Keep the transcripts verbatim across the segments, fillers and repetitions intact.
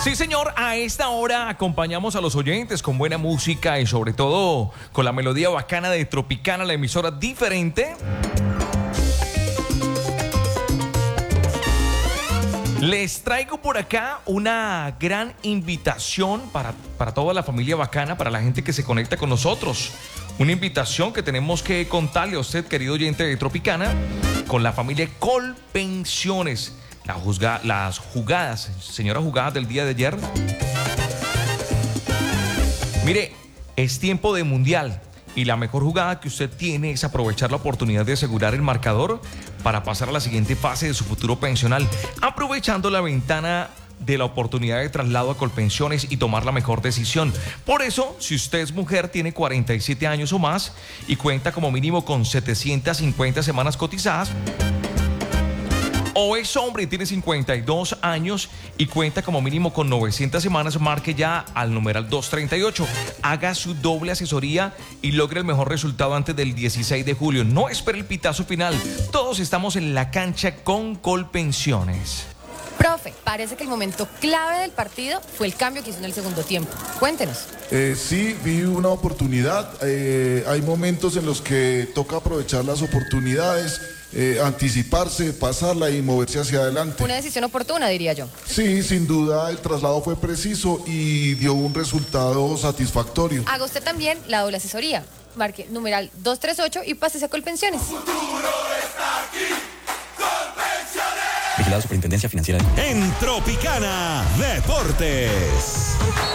Sí, señor, a esta hora acompañamos a los oyentes con buena música y sobre todo con la melodía bacana de Tropicana, la emisora diferente. Les traigo por acá una gran invitación para, para toda la familia bacana, para la gente que se conecta con nosotros. Una invitación que tenemos que contarle a usted, querido oyente de Tropicana, con la familia Colpensiones. La juzga, las jugadas, señoras jugadas del día de ayer. Mire, es tiempo de mundial y la mejor jugada que usted tiene es aprovechar la oportunidad de asegurar el marcador para pasar a la siguiente fase de su futuro pensional, aprovechando la ventana de la oportunidad de traslado a Colpensiones y tomar la mejor decisión. Por eso, si usted es mujer, tiene cuarenta y siete años o más y cuenta como mínimo con setecientas cincuenta semanas cotizadas, o es hombre y tiene cincuenta y dos años y cuenta como mínimo con novecientas semanas, marque ya al numeral doscientos treinta y ocho. Haga su doble asesoría y logre el mejor resultado antes del dieciséis de julio. No espere el pitazo final. Todos estamos en la cancha con Colpensiones. Profe, parece que el momento clave del partido fue el cambio que hizo en el segundo tiempo. Cuéntenos. Eh, sí, vi una oportunidad. Eh, hay momentos en los que toca aprovechar las oportunidades, eh, anticiparse, pasarla y moverse hacia adelante. Una decisión oportuna, diría yo. Sí, sin duda el traslado fue preciso y dio un resultado satisfactorio. Haga usted también la doble asesoría. Marque numeral doscientos treinta y ocho y pásese a Colpensiones. Vigilado Superintendencia Financiera. En Tropicana Deportes.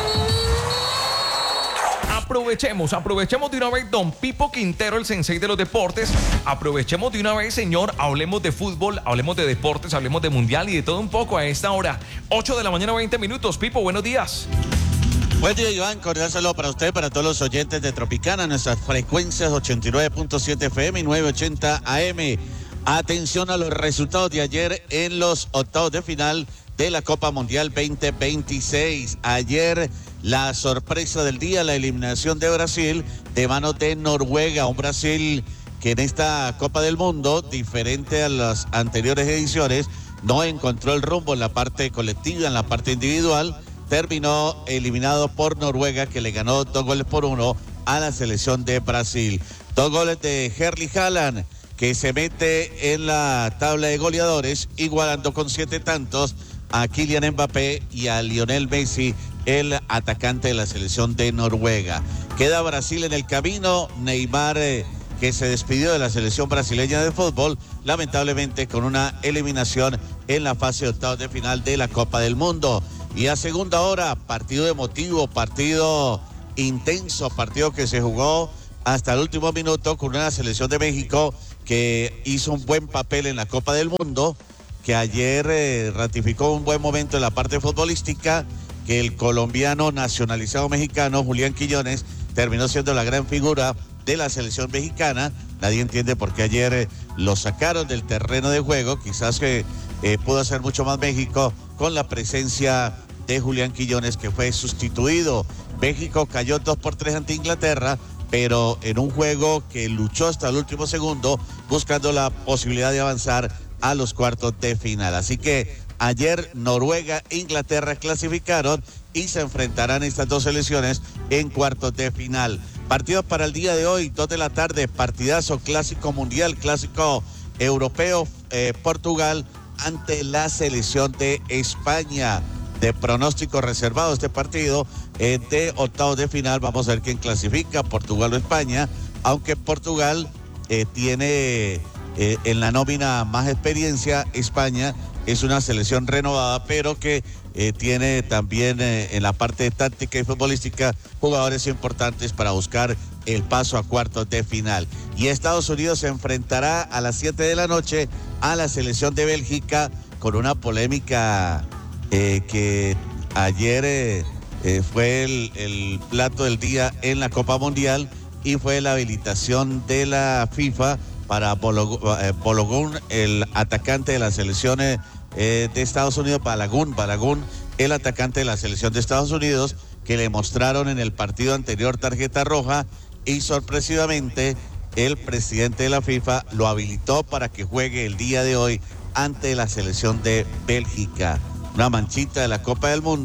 Aprovechemos, aprovechemos de una vez, don Pipo Quintero, el sensei de los deportes. Aprovechemos de una vez, señor, hablemos de fútbol, hablemos de deportes, hablemos de mundial y de todo un poco a esta hora. ocho de la mañana, veinte minutos. Pipo, buenos días. Buen día, Iván. Cordial saludo para usted, para todos los oyentes de Tropicana, nuestras frecuencias ochenta y nueve punto siete F M y novecientos ochenta A M. Atención a los resultados de ayer en los octavos de final de la Copa Mundial veinte veintiséis. Ayer la sorpresa del día, la eliminación de Brasil de manos de Noruega. Un Brasil que en esta Copa del Mundo, diferente a las anteriores ediciones, no encontró el rumbo en la parte colectiva, en la parte individual. Terminó eliminado por Noruega, que le ganó dos goles por uno a la selección de Brasil. Dos goles de Erling Haaland, que se mete en la tabla de goleadores, igualando con siete tantos a Kylian Mbappé y a Lionel Messi, el atacante de la selección de Noruega. Queda Brasil en el camino. Neymar, eh, que se despidió de la selección brasileña de fútbol, lamentablemente con una eliminación en la fase de octavos de final de la Copa del Mundo. Y a segunda hora, partido emotivo, partido intenso, partido que se jugó hasta el último minuto con una selección de México que hizo un buen papel en la Copa del Mundo, que ayer eh, ratificó un buen momento en la parte futbolística, que el colombiano nacionalizado mexicano Julián Quiñones terminó siendo la gran figura de la selección mexicana. Nadie entiende por qué ayer eh, lo sacaron del terreno de juego. Quizás que eh, pudo hacer mucho más México con la presencia de Julián Quiñones, que fue sustituido. México cayó dos por tres ante Inglaterra, pero en un juego que luchó hasta el último segundo, buscando la posibilidad de avanzar a los cuartos de final. Así que ayer Noruega e Inglaterra clasificaron y se enfrentarán estas dos selecciones en cuartos de final. Partidos para el día de hoy, dos de la tarde, partidazo, clásico mundial, clásico europeo, eh, Portugal ante la selección de España. De pronóstico reservado este partido, eh, de octavos de final. Vamos a ver quién clasifica, Portugal o España, aunque Portugal eh, tiene eh, en la nómina más experiencia. España es una selección renovada, pero que eh, tiene también eh, en la parte táctica y futbolística jugadores importantes para buscar el paso a cuartos de final. Y Estados Unidos se enfrentará a las siete de la noche a la selección de Bélgica, con una polémica Eh, que ayer eh, eh, fue el, el plato del día en la Copa Mundial, y fue la habilitación de la FIFA para Balogun, el atacante de la selección eh, de Estados Unidos, Balogun, Balogun, el atacante de la selección de Estados Unidos, que le mostraron en el partido anterior tarjeta roja, y sorpresivamente el presidente de la FIFA lo habilitó para que juegue el día de hoy ante la selección de Bélgica. Una manchita de la Copa del Mundo,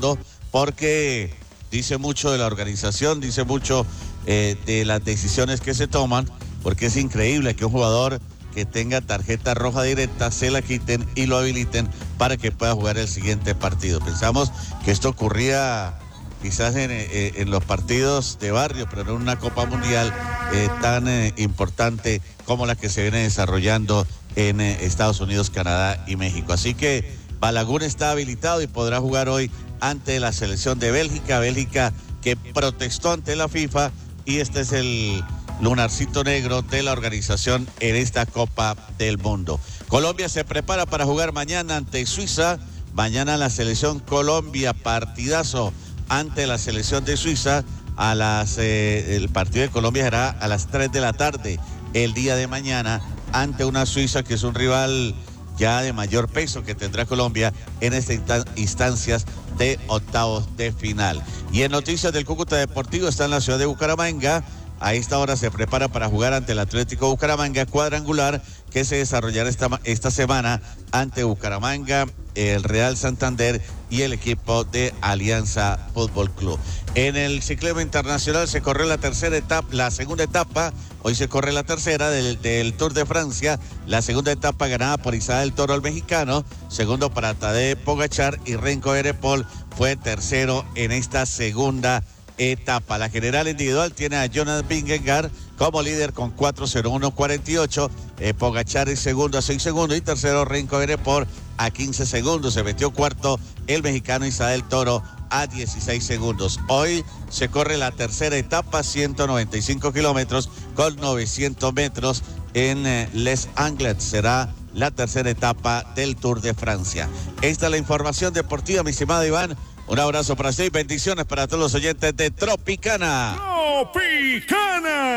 porque dice mucho de la organización, dice mucho eh, de las decisiones que se toman, porque es increíble que un jugador que tenga tarjeta roja directa se la quiten y lo habiliten para que pueda jugar el siguiente partido. Pensamos que esto ocurría quizás en, eh, en los partidos de barrio, pero no en una Copa Mundial eh, tan eh, importante como la que se viene desarrollando en eh, Estados Unidos, Canadá y México. Así que Balaguer está habilitado y podrá jugar hoy ante la selección de Bélgica, Bélgica que protestó ante la FIFA, y este es el lunarcito negro de la organización en esta Copa del Mundo. Colombia se prepara para jugar mañana ante Suiza. Mañana la selección Colombia, partidazo ante la selección de Suiza. A las eh, el partido de Colombia será a las tres de la tarde el día de mañana ante una Suiza que es un rival ya de mayor peso que tendrá Colombia en estas instancias de octavos de final. Y en noticias del Cúcuta Deportivo, está en la ciudad de Bucaramanga. A esta hora se prepara para jugar ante el Atlético Bucaramanga, cuadrangular que se desarrollará esta, esta semana ante Bucaramanga, el Real Santander y el equipo de Alianza Fútbol Club. En el ciclismo internacional se corrió la tercera etapa, la segunda etapa, hoy se corre la tercera del, del Tour de Francia, la segunda etapa ganada por Isabel Toro, el mexicano, segundo para Tadej Pogačar, y Renko Evenepoel fue tercero en esta segunda etapa. La general individual tiene a Jonas Vingegaard como líder con cuatro cero uno cuarenta y ocho, eh, Pogačar es segundo a seis segundos y tercero Renko Evenepoel a quince segundos. Se metió cuarto el mexicano Isabel Toro a dieciséis segundos. Hoy se corre la tercera etapa, ciento noventa y cinco kilómetros con novecientos metros en eh, Les Anglais. Será la tercera etapa del Tour de Francia. Esta es la información deportiva, mi estimado Iván. Un abrazo para usted y bendiciones para todos los oyentes de Tropicana. Tropicana.